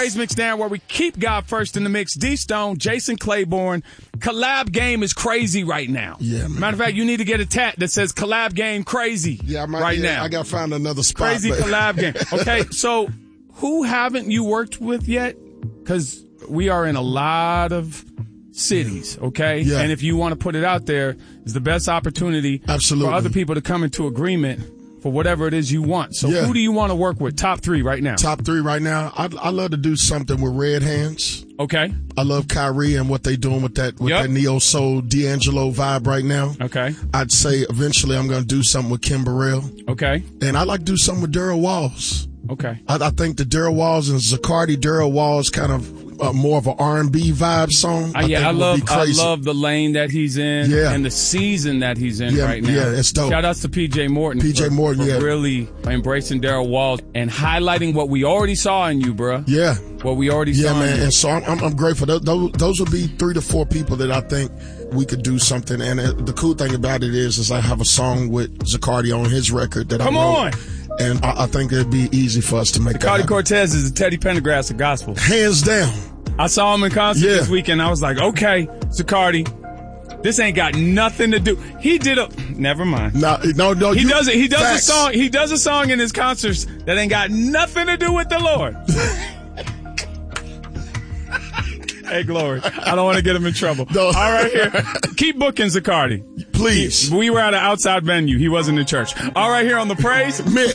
Praise Mix Down, where we keep God first in the mix. D-Stone, Jason Claiborne. Collab game is crazy right now. Yeah, man. Matter of fact, you need to get a tat that says collab game crazy now. I got to find another spot. Crazy collab game. Okay, so who haven't you worked with yet? Because we are in a lot of cities, okay? Yeah. And if you want to put it out there, it's the best opportunity Absolutely. for other people to come into agreement for whatever it is you want. So who do you want to work with? Top 3 right now. Top 3 right now. I love to do something with Red Hands. Okay. I love Kyrie and what they doing with that neo soul D'Angelo vibe right now. Okay. I'd say eventually I'm going to do something with Kim Burrell. Okay. And I like to do something with Daryl Walls. Okay. I think the Daryl Walls and Zacardi Daryl Walls kind of more of an R&B vibe song. I love the lane that he's in and the season that he's in right now. Yeah, it's dope. Shout outs to PJ Morton. For really embracing Daryl Walls and highlighting what we already saw in you, bruh. Yeah. What we already saw man. in you. And so I'm grateful. Those would be 3 to 4 people that I think we could do something. And the cool thing about it is I have a song with Zacardi on his record that I wrote. Come on. And I think it'd be easy for us to make that happen. Zacardi Cortez is the Teddy Pendergrass of gospel. Hands down. I saw him in concert this weekend. I was like, okay, Zacardi, this ain't got nothing to do. He did never mind. No. He does it. He does a song. He does a song in his concerts that ain't got nothing to do with the Lord. Hey, Glory. I don't want to get him in trouble. No. All right, here. Keep booking Zacardi. Please. We were at an outside venue. He wasn't in church. All right, here on The Praise.